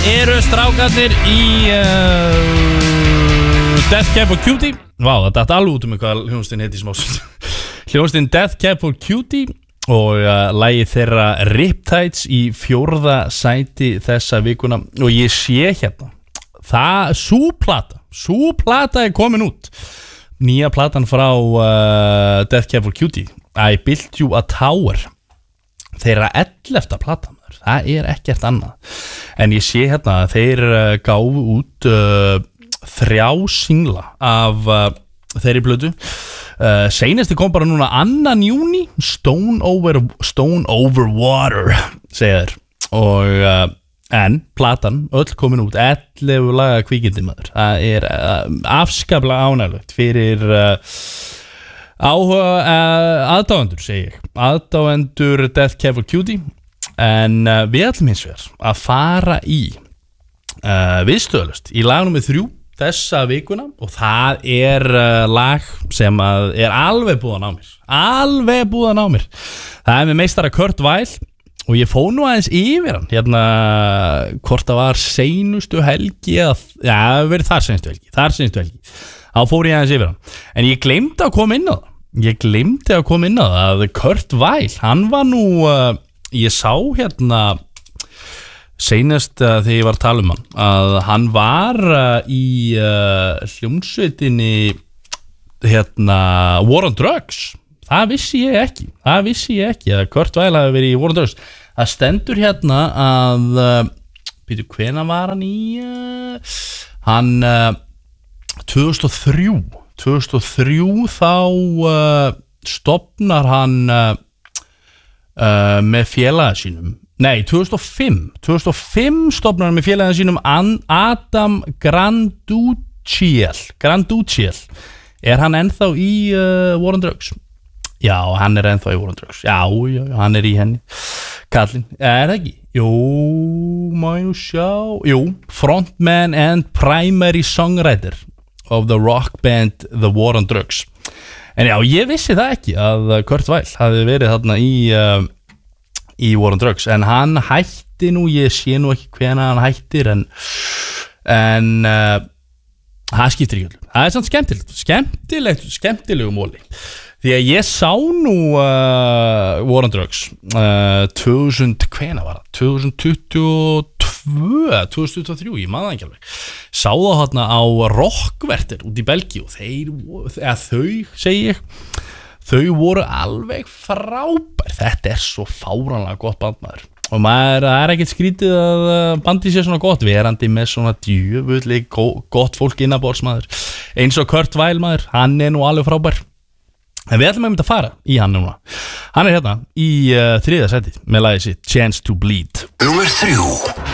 eru strákarnir í Death Cab for Cutie. Vá, það datt alveg út hvað hljómsveitin heiti smásund. Hljómsveitin Death Cab for Cutie og lagið þeirra Riptides í 4. sæti þessa vikuna. Og ég sé hérna, sú plata er komin út. Nýja platan frá Death Cab for Cutie, I Built You a Tower. Þeirra 11. platan, það er ekkert annað. En ég sé hérna að þeir gáfu út 3 singla af þeirri plötu. Seinasti kom bara núna 2. júní, Stone Over Water segja þeir. Og en platan öll komin út, 11 laga kvikindi maður. Það er afskaplega ánægilegt fyrir aðdáendur, segi ég, aðdáendur Death Cab for Cutie. En við ætlum hins vegar að fara í viðstöðlaust í lag nummer 3 þessa vikuna, og það er lag sem er alveg búið á mér. Það er með meistara Kurt Weill, og ég fór nú aðeins yfir hann hérna, hvort það var seinustu helgi eða, já, það hefur verið þar seinustu helgi. Þá fór ég aðeins yfir hann, en ég gleymdi að koma inn á það. Að Kurt Weill, hann var nú ég sá hérna seinast þegar ég var að tala hann, að hann var í hljómsveitinni hérna War on Drugs. Það vissi ég ekki að Kurt Weill hafi verið í War on Drugs. Það stendur hérna að hvenær var hann í hann 2003 þá stofnar hann með félaga sínum. Nei, 2005 stofnar hann með félaga sínum Adam Granduciel. Er hann ennþá í War on Drugs? Já, hann er ennþá í War on Drugs. Já, hann er í henni. Kallinn, er það ekki? Jú, má ég nú sjá. Jú, frontman and primary songwriter of the rock band The War on Drugs. En já, ég vissi það ekki að Kurt Weill hafi verið þarna í War on Drugs. En hann hætti nú, ég sé nú ekki hvenær hann hættir, en það skiptir ekki. Það er samt skemmtilegu móli. Því að ég sá nú War on Drugs 2000, hvenær var það? 2023, ég maður það ekki alveg. Sá þá hérna á Rockverter út í Belgíu, þau voru alveg frábær. Þetta er svo fáránlega gott band, maður. Og það er ekkert skrítið að bandi sé svona gott, verandi með svona djöfulli gott fólk innanborðs, maður. Eins og Kurt Weill, maður, hann er nú alveg frábær. En við ætlum að fara í hann núna. Hann er hérna í 3. sæti með lagið sitt Chance to Bleed. Númer 3.